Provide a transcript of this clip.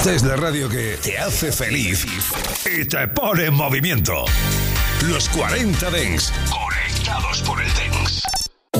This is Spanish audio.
Esta es la radio que te hace feliz y te pone en movimiento. Los 40 Dents. Conectados por el Dents.